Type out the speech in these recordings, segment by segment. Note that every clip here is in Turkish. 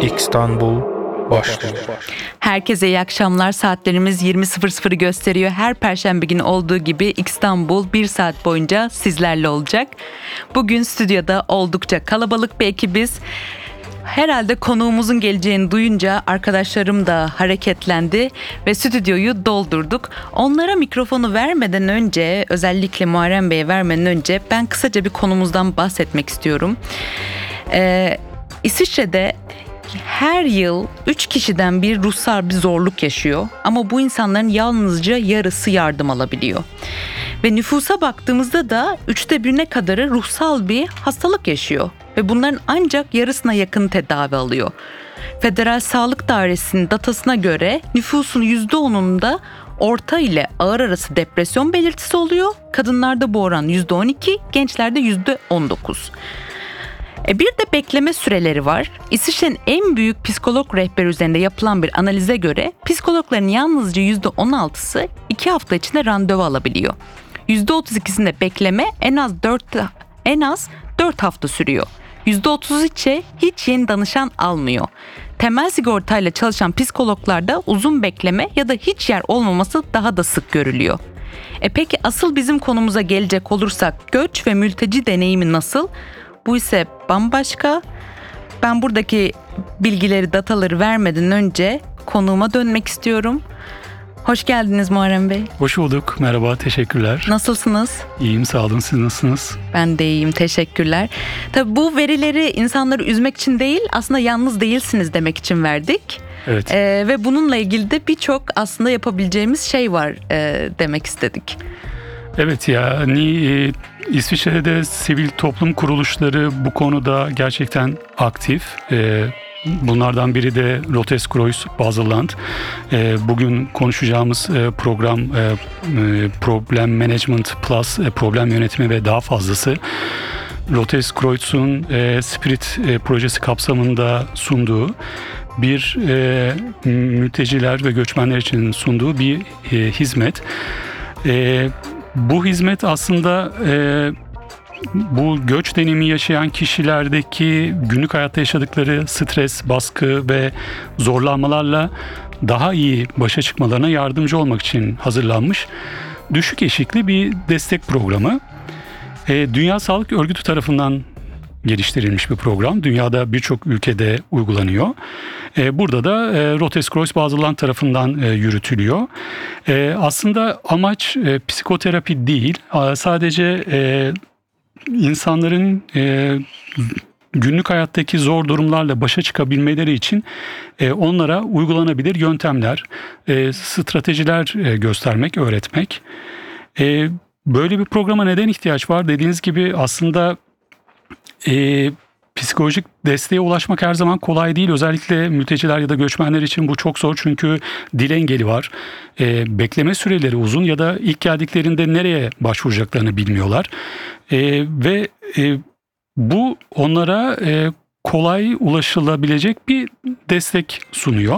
İstanbul başlıyor. Herkese iyi akşamlar. Saatlerimiz 20.00'ı gösteriyor. Her perşembe günü olduğu gibi İstanbul 1 saat boyunca sizlerle olacak. Bugün stüdyoda oldukça kalabalık bir ekibiz. Herhalde konuğumuzun geleceğini duyunca arkadaşlarım da hareketlendi ve stüdyoyu doldurduk. Onlara mikrofonu vermeden önce, özellikle Muharrem Bey'e vermeden önce ben kısaca bir konumuzdan bahsetmek istiyorum. İsviçre'de her yıl 3 kişiden bir ruhsal bir zorluk yaşıyor ama bu insanların yalnızca yarısı yardım alabiliyor. Ve nüfusa baktığımızda da 1/3'e kadarı ruhsal bir hastalık yaşıyor ve bunların ancak yarısına yakın tedavi alıyor. Federal Sağlık Dairesi'nin datasına göre nüfusun %10'unda orta ile ağır arası depresyon belirtisi oluyor. Kadınlarda bu oran %12, gençlerde %19. Bir de bekleme süreleri var. İsviçre'nin en büyük psikolog rehberi üzerinde yapılan bir analize göre psikologların yalnızca %16'sı 2 hafta içinde randevu alabiliyor. %32'sinde bekleme en az 4 hafta sürüyor. %33'e hiç yeni danışan almıyor. Temel sigortayla çalışan psikologlarda uzun bekleme ya da hiç yer olmaması daha da sık görülüyor. Peki asıl bizim konumuza gelecek olursak göç ve mülteci deneyimi nasıl? Bu ise bambaşka. Ben buradaki bilgileri, dataları vermeden önce konuğuma dönmek istiyorum. Hoş geldiniz Muharrem Bey. Hoş bulduk. Merhaba, teşekkürler. Nasılsınız? İyiyim, sağ olun. Siz nasılsınız? Ben de iyiyim, teşekkürler. Tabii bu verileri insanları üzmek için değil, aslında yalnız değilsiniz demek için verdik. Evet. Ve bununla ilgili de birçok aslında yapabileceğimiz şey var demek istedik. Evet, yani İsviçre'de sivil toplum kuruluşları bu konuda gerçekten aktif. Bunlardan biri de Rotes-Kreuz Basel-Land. Bugün konuşacağımız program Problem Management Plus, problem yönetimi ve daha fazlası. Rotes-Kreuz'un Spirit projesi kapsamında sunduğu bir mülteciler ve göçmenler için sunduğu bir hizmet. Bu hizmet aslında bu göç deneyimi yaşayan kişilerdeki günlük hayatta yaşadıkları stres, baskı ve zorlanmalarla daha iyi başa çıkmalarına yardımcı olmak için hazırlanmış düşük eşikli bir destek programı. Dünya Sağlık Örgütü tarafından geliştirilmiş bir program. Dünyada birçok ülkede uygulanıyor. Burada da Rotes-Kreuz Basel-Land tarafından yürütülüyor. Aslında amaç psikoterapi değil, sadece insanların günlük hayattaki zor durumlarla başa çıkabilmeleri için onlara uygulanabilir yöntemler, stratejiler göstermek, öğretmek. Böyle bir programa neden ihtiyaç var? Dediğiniz gibi aslında psikolojik desteğe ulaşmak her zaman kolay değil. Özellikle mülteciler ya da göçmenler için bu çok zor çünkü dil engeli var. Bekleme süreleri uzun ya da ilk geldiklerinde nereye başvuracaklarını bilmiyorlar. Ve bu onlara kolay ulaşılabilecek bir destek sunuyor.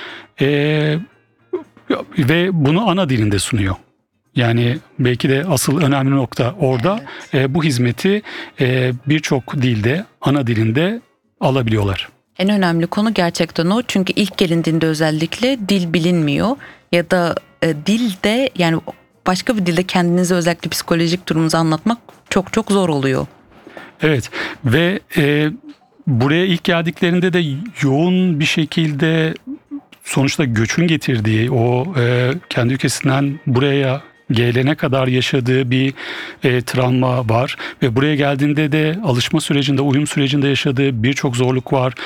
Ve bunu ana dilinde sunuyor. Yani belki de asıl önemli nokta orada. Evet. Bu hizmeti birçok dilde, ana dilinde alabiliyorlar. En önemli konu gerçekten o. Çünkü ilk gelindiğinde özellikle dil bilinmiyor ya da dilde, yani başka bir dilde kendinize özellikle psikolojik durumunuzu anlatmak çok çok zor oluyor. Evet ve buraya ilk geldiklerinde de yoğun bir şekilde sonuçta göçün getirdiği o kendi ülkesinden buraya gelene kadar yaşadığı bir travma var ve buraya geldiğinde de alışma sürecinde, uyum sürecinde yaşadığı birçok zorluk var.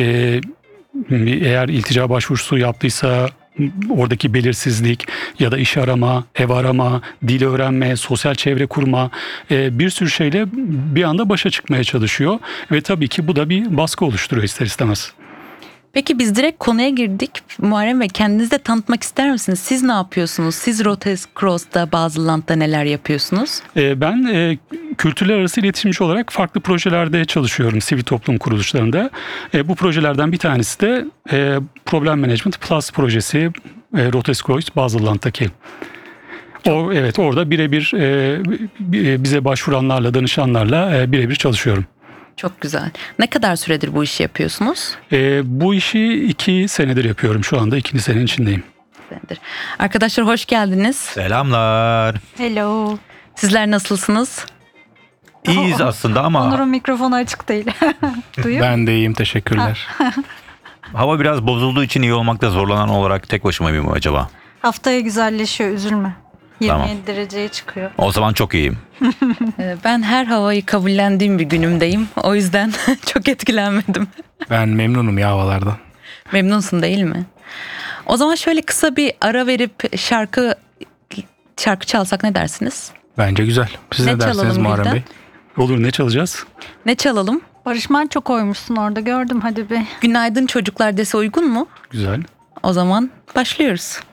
Eğer iltica başvurusu yaptıysa oradaki belirsizlik ya da iş arama, ev arama, dil öğrenme, sosyal çevre kurma, bir sürü şeyle bir anda başa çıkmaya çalışıyor ve tabii ki bu da bir baskı oluşturuyor ister istemez. Peki biz direkt konuya girdik. Muharrem Bey, kendinizi de tanıtmak ister misiniz? Siz ne yapıyorsunuz? Siz Rotes-Kreuz'da, Basel-Land'da neler yapıyorsunuz? Ben kültürler arası iletişimci olarak farklı projelerde çalışıyorum sivil toplum kuruluşlarında. Bu projelerden bir tanesi de Problem Management Plus projesi, Rotes-Kreuz Basel-Land'daki. Evet, orada birebir bize başvuranlarla, danışanlarla birebir çalışıyorum. Çok güzel. Ne kadar süredir bu işi yapıyorsunuz? Bu işi 2 senedir yapıyorum. Şu anda 2. senenin içindeyim. Senedir. Arkadaşlar hoş geldiniz. Selamlar. Hello. Sizler nasılsınız? İyiyiz aslında ama Onur'un mikrofonu açık değil. Duyuyor musun? Ben de iyiyim, teşekkürler. hava biraz bozulduğu için iyi olmakta zorlanan olarak tek başıma mıyım acaba? Haftaya güzelleşiyor, üzülme. 27 Tamam. dereceye çıkıyor. O zaman çok iyiyim. Ben her havayı kabullendiğim bir günümdeyim. O yüzden çok etkilenmedim. Ben memnunum ya havalardan. Memnunsun değil mi? O zaman şöyle kısa bir ara verip şarkı çalsak ne dersiniz? Bence güzel. Siz Ne ne dersiniz çalalım Muharrem Gülden? Bey? Olur, ne çalacağız? Ne çalalım? Barış Manço koymuşsun orada, gördüm, hadi be. Günaydın çocuklar dese uygun mu? Güzel. O zaman başlıyoruz.